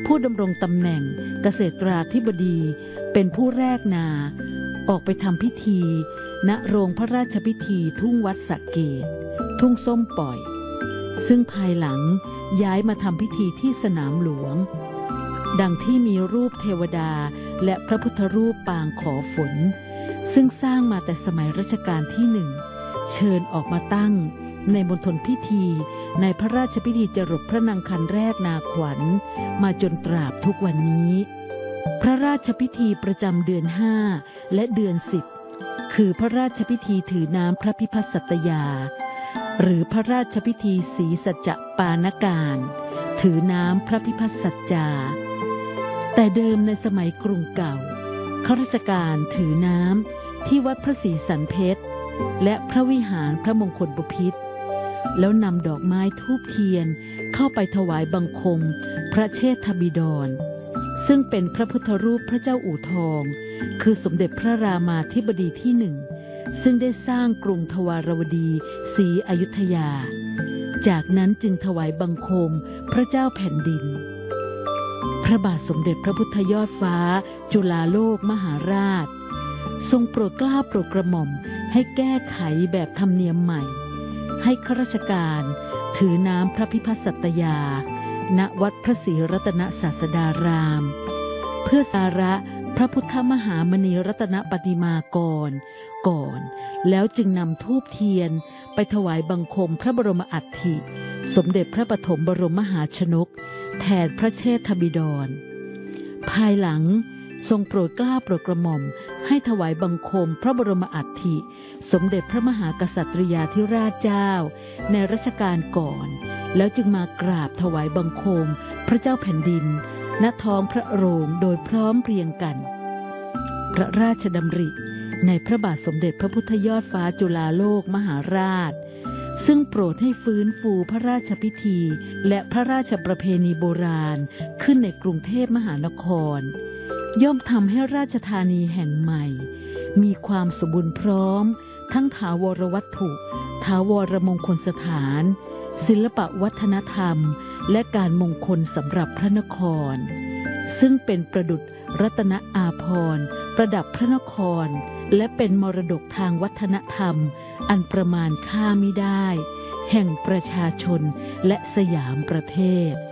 ผู้ดำรงตำแหน่งเกษตราธิบดีเป็นผู้แรกนาออกไปทำพิธีณโรงพระราชพิธีทุ่งวัดสระเกษทุ่งส้มปล่อยซึ่งภายหลังย้ายมาทำพิธีที่สนามหลวงดังที่มีรูปเทวดาและพระพุทธรูปปางขอฝนซึ่งสร้างมาแต่สมัยรัชกาลที่หนึ่งเชิญออกมาตั้งในมณฑลพิธีในพระราชพิธีจรดพระนางคันแรกนาขวัญมาจนตราบทุกวันนี้พระราชพิธีประจำเดือน5และเดือน10คือพระราชพิธีถือน้ำพระพิพัฒน์สัตยาหรือพระราชพิธีศรีสัจจปานการถือน้ำพระพิพัฒน์สัจจาแต่เดิมในสมัยกรุงเก่าข้าราชการถือน้ำที่วัดพระศรีสันเพชรและพระวิหารพระมงคลบพิตรแล้วนำดอกไม้ธูปเทียนเข้าไปถวายบังคมพระเชษฐบิดรซึ่งเป็นพระพุทธรูปพระเจ้าอู่ทองคือสมเด็จพระรามาธิบดีที่1ซึ่งได้สร้างกรุงทวารวดีศรีอยุธยาจากนั้นจึงถวายบังคมพระเจ้าแผ่นดินพระบาทสมเด็จพระพุทธยอดฟ้าจุฬาโลกมหาราชทรงโปรดเกล้าโปรดกระหม่อมให้แก้ไขแบบธรรมเนียมใหม่ให้ข้าราชการถือน้ำพระพิพัฒน์สัตยาณวัดพระศรีรัตนศาสดารามเพื่อสาระพระพุทธมหามณีรัตนปฏิมากรก่อนแล้วจึงนำธูปเทียนไปถวายบังคมพระบรมอัฐิสมเด็จพระปฐมบรมมหาชนกแทนพระเชษฐบิดรภายหลังทรงโปรดเกล้าโปรดกระหม่อมให้ถวายบังคมพระบรมอัฐิสมเด็จพระมหากษัตริยาธิราชเจ้าในรัชกาลก่อนแล้วจึงมากราบถวายบังคมพระเจ้าแผ่นดินณท้องพระโรงโดยพร้อมเพรียงกันพระราชดำริในพระบาทสมเด็จพระพุทธยอดฟ้าจุฬาโลกมหาราชซึ่งโปรดให้ฟื้นฟูพระราชพิธีและพระราชประเพณีโบราณขึ้นในกรุงเทพมหานครย่อมทำให้ราชธานีแห่งใหม่มีความสมบูรณ์พร้อมทั้งถาวรวัตถุถาวรมงคลสถานศิลปวัฒนธรรมและการมงคลสำหรับพระนครซึ่งเป็นประดุจรัตนอาภรณ์ประดับพระนครและเป็นมรดกทางวัฒนธรรมอันประมาณค่ามิได้แห่งประชาชนและสยามประเทศ